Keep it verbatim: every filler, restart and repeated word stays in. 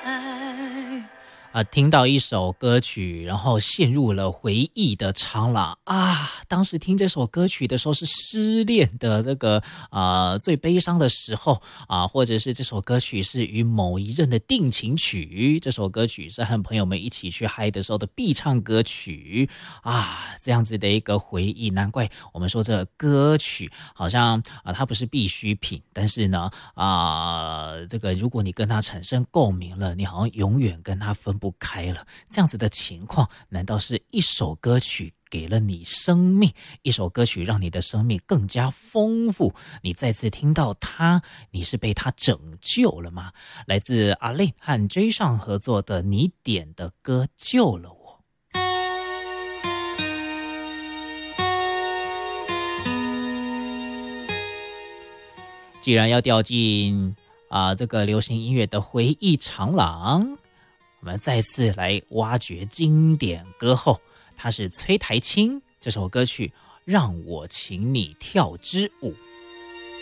啊，听到一首歌曲，然后陷入了回忆的长廊啊！当时听这首歌曲的时候是失恋的这个啊、呃、最悲伤的时候啊，或者是这首歌曲是与某一任的定情曲，这首歌曲是和朋友们一起去嗨的时候的必唱歌曲啊，这样子的一个回忆，难怪我们说这歌曲好像啊它不是必需品，但是呢啊这个如果你跟它产生共鸣了，你好像永远跟它分不开了，这样子的情况，难道是一首歌曲给了你生命，一首歌曲让你的生命更加丰富，你再次听到它，你是被它拯救了吗？来自阿令和 J 上合作的你点的歌救了我。既然要掉进啊、呃、这个流行音乐的回忆长廊，我们再次来挖掘经典歌后，它是崔苔菁，这首歌曲《让我请你跳支舞》。